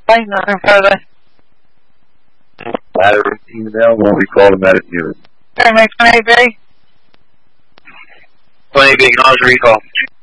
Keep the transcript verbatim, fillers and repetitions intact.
Hey, nothing further. Ladder email won't be called automatic viewing. Air Max twenty-eight B. twenty-eight B, acknowledge recall.